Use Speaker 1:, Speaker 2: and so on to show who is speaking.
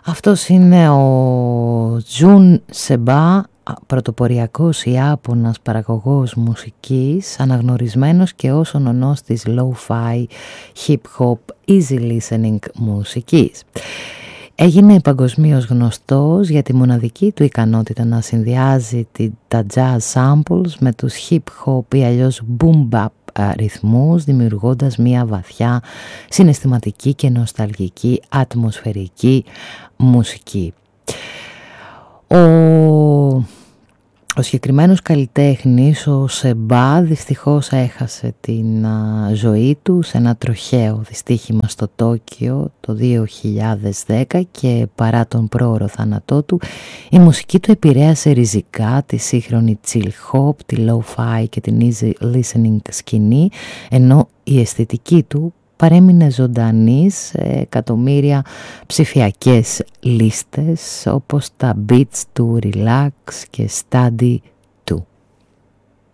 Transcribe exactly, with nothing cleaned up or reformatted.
Speaker 1: Αυτός είναι ο Jun Seba, πρωτοποριακός Ιάπωνας παραγωγός μουσικής, αναγνωρισμένος και ως ο νονός της lo-fi, hip-hop, easy listening μουσικής. Έγινε παγκοσμίως γνωστός για τη μοναδική του ικανότητα να συνδυάζει τα jazz samples με τους hip-hop ή αλλιώς boom-bap ρυθμούς, δημιουργώντας μια βαθιά συναισθηματική και νοσταλγική ατμοσφαιρική μουσική. Ο, ο συγκεκριμένος καλλιτέχνης, ο Σεμπά, δυστυχώς έχασε την α, ζωή του σε ένα τροχαίο δυστύχημα στο Τόκιο το δύο χιλιάδες δέκα και παρά τον πρόωρο θάνατό του, η μουσική του επηρέασε ριζικά τη σύγχρονη chill hop, τη lo-fi και την easy listening σκηνή, ενώ η αισθητική του παρέμεινε ζωντανή σε εκατομμύρια ψηφιακές λίστες όπως τα beats του Relax και Study